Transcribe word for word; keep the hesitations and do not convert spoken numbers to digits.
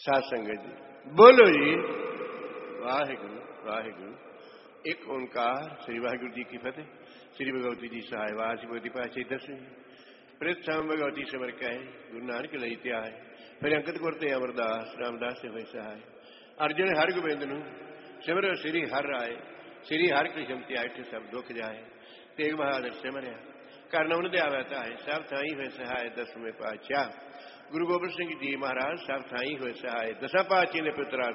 साध संगत जी बोलो जी वाहिगुरु वाहिगुरु। एक ओंकार। श्री वाहिगुरु जी की फतेह। श्री भगवती जी सहाय वासी भगवती पाचे दर्शन प्रथम भगवती समर कहे गुरु नानक लई त्याय फिर अंकित गुरते अमरदास रामदास से हुए सहाय। अर्जुन हर गोबिंद नु सिमरो श्री हर राय श्री हर कृष्ण त्याग सब दुख जाए तेग बहादुर सिमरिया करन उन दया वहता है सब थाई हुए सहाय दसवें पातशाह गुरु गोबिंद सिंह जी महाराज सब थाई हुए सहाय दसा पातशाह ने पुत्रा